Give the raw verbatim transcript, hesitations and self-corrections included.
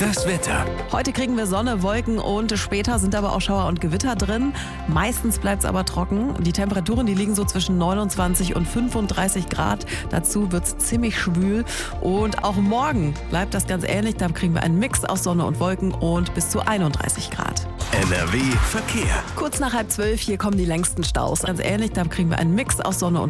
Das Wetter. Heute kriegen wir Sonne, Wolken und später sind aber auch Schauer und Gewitter drin. Meistens bleibt es aber trocken. Die Temperaturen, die liegen so zwischen neunundzwanzig und fünfunddreißig Grad. Dazu wird es ziemlich schwül. Und auch morgen bleibt das ganz ähnlich. Da kriegen wir einen Mix aus Sonne und Wolken und bis zu einunddreißig Grad. N R W Verkehr. Kurz nach halb zwölf, hier kommen die längsten Staus. Ganz ähnlich, da kriegen wir einen Mix aus Sonne und